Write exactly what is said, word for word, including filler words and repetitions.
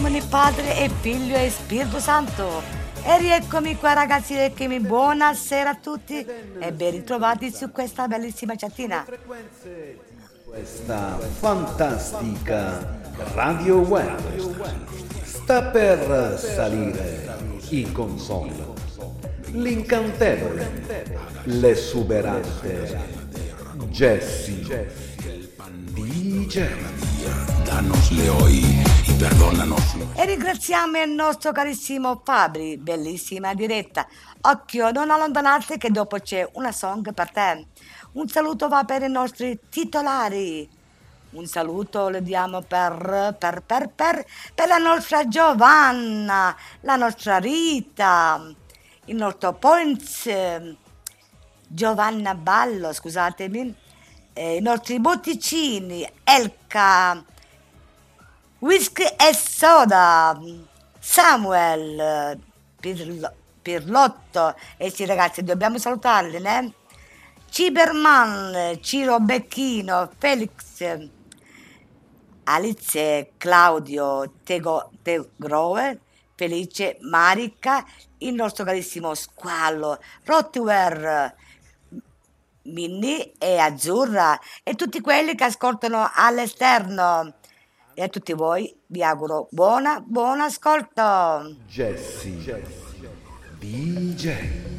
nome di Padre e Figlio e Spirito Santo. E rieccomi qua ragazzi e mi buonasera a tutti e ben ritrovati su questa bellissima chattina. Questa fantastica radio web sta per salire in console. L'incantevole, l'esuberante Jesse D J. Danos le hoy y perdónanos. E ringraziamo il nostro carissimo Fabri, bellissima diretta. Occhio, non allontanarti che dopo c'è una song per te. Un saluto va per i nostri titolari. Un saluto lo diamo per, per, per, per, per la nostra Giovanna, la nostra Rita, il nostro Poinz, Giovanna Ballo, scusatemi, eh, i nostri botticini, Elka, Whisky e Soda, Samuel, Pirlo, Pirlotto, e sì ragazzi dobbiamo salutarli, né? Ciberman, Ciro Becchino, Felix, Alice, Claudio, Tego, Tegrove, Felice, Marica, il nostro carissimo Squallo, Rottiwer, Minnie e Azzurra e tutti quelli che ascoltano all'esterno. E a tutti voi vi auguro buona, buon ascolto. Jesse D J.